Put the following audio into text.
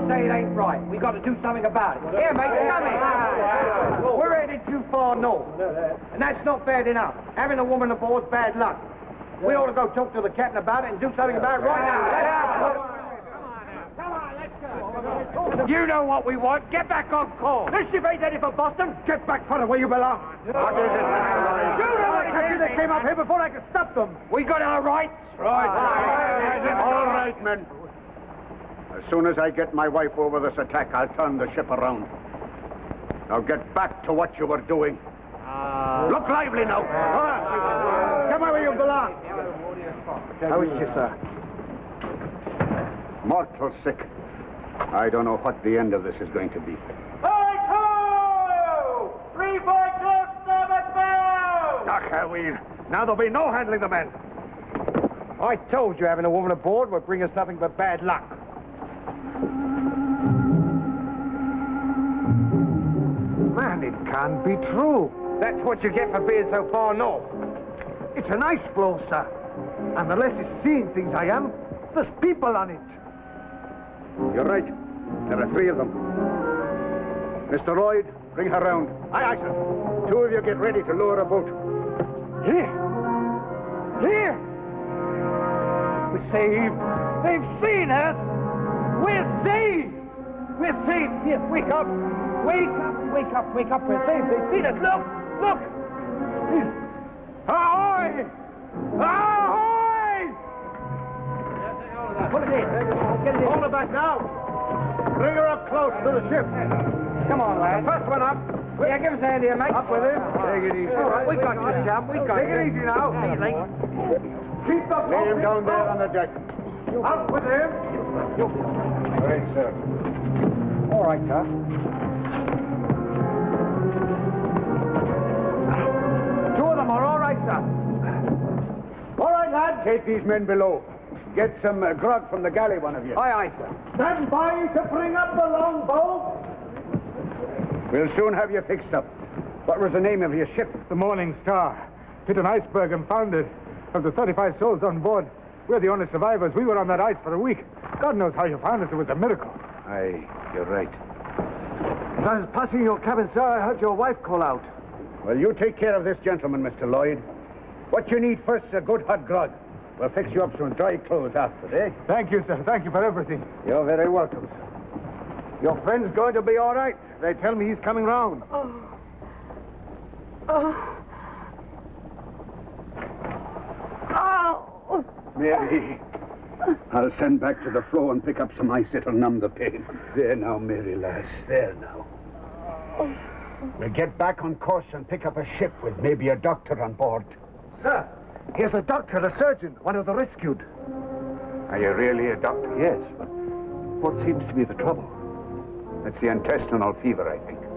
say it ain't right. We got to do something about it. Here, mate, come in. We're headed too far north, and that's not bad enough. Having a woman aboard's bad luck. We ought to go talk to the captain about it and do something about it right now. You know what we want. Get back on course. This ship ain't headed for Boston. Get back for where you belong. What is it, Mr. Lloyd? You know what it is. They came up here before I could stop them. We got our rights. All right, men. As soon as I get my wife over this attack, I'll turn the ship around. Now get back to what you were doing. Look lively now. Come on where you belong. How is she, sir? Mortal sick. I don't know what the end of this is going to be. Right ho! 3 points left, starboard bow! Now there'll be no handling the men. I told you having a woman aboard would bring us nothing but bad luck. Man, it can't be true. That's what you get for being so far north. It's an ice floe, sir. And unless it's seeing things I am, there's people on it. You're right. There are 3 of them. Mr. Lloyd, bring her round. Aye, sir. 2 of you get ready to lower a boat. Here. We're saved. They've seen us. We're saved. We're saved. Here, wake up. Wake up. We're saved. They've seen us. Look. Ahoy! Put it in. Get it in. Hold her back now. Bring her up close to the ship. Come on, lad. First one up. Yeah, give us a hand here, mate. Up with him. Take it easy. All right, we got you, chum. We got you. Take it easy now. Easy. Keep the Lay him down there on the deck. Up with him. All right, sir. All right, sir. Two of them are all right, sir. All right, lad. Take these men below. Get some grog from the galley, one of you. Aye, sir. Stand by to bring up the longboat. We'll soon have you fixed up. What was the name of your ship? The Morning Star. Hit an iceberg and foundered. Of the 35 souls on board, we're the only survivors. We were on that ice for a week. God knows how you found us. It was a miracle. Aye, you're right. As I was passing your cabin, sir, I heard your wife call out. Well, you take care of this gentleman, Mr. Lloyd. What you need first is a good hot grog. We'll fix you up some dry clothes after, eh? Thank you, sir. Thank you for everything. You're very welcome, sir. Your friend's going to be all right. They tell me he's coming round. Mary, I'll send back to the floor and pick up some ice. It'll numb the pain. There now, Mary, lass. There now. We'll get back on course and pick up a ship with maybe a doctor on board. Sir, here's a doctor, a surgeon, one of the rescued. Are you really a doctor? Yes, but what seems to be the trouble? It's the intestinal fever, I think.